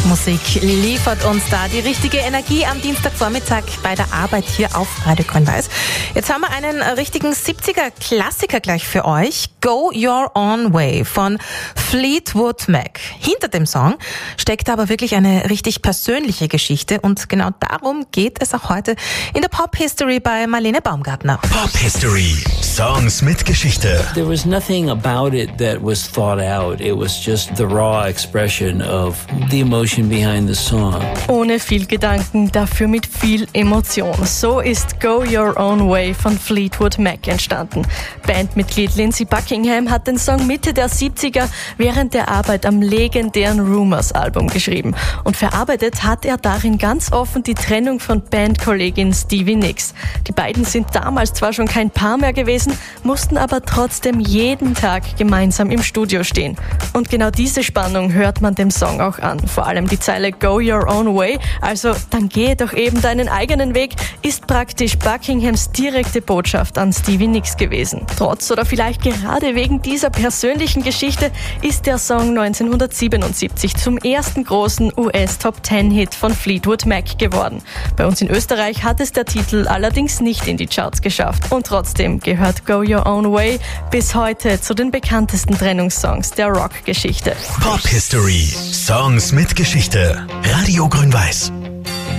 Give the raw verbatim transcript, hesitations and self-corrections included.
Musik liefert uns da die richtige Energie am Dienstagvormittag bei der Arbeit hier auf Radio Grün-Weiß. Jetzt haben wir einen richtigen siebziger-Klassiker gleich für euch. Go Your Own Way von Fleetwood Mac. Hinter dem Song steckt aber wirklich eine richtig persönliche Geschichte und genau darum geht es auch heute in der Pop History bei Marlene Baumgartner. Pop History. Songs mit Geschichte. There was nothing about it that was thought out. It was just the raw expression of the emotion behind the song. Ohne viel Gedanken, dafür mit viel Emotion. So ist Go Your Own Way von Fleetwood Mac entstanden. Bandmitglied Lindsey Buckingham hat den Song Mitte der siebziger während der Arbeit am legendären Rumours-Album geschrieben. Und verarbeitet hat er darin ganz offen die Trennung von Bandkollegin Stevie Nicks. Die beiden sind damals zwar schon kein Paar mehr gewesen, mussten aber trotzdem jeden Tag gemeinsam im Studio stehen. Und genau diese Spannung hört man dem Song auch an. Vor allem die Zeile Go Your Own Way, also dann gehe doch eben deinen eigenen Weg, ist praktisch Buckinghams direkte Botschaft an Stevie Nicks gewesen. Trotz oder vielleicht gerade wegen dieser persönlichen Geschichte ist der Song neunzehnhundertsiebenundsiebzig zum ersten großen U S-Top-Ten-Hit von Fleetwood Mac geworden. Bei uns in Österreich hat es der Titel allerdings nicht in die Charts geschafft. Und trotzdem gehört Go Your Own Way bis heute zu den bekanntesten Trennungssongs der Rockgeschichte. Pop History. Songs mit Geschichte. Radio Grün-Weiß.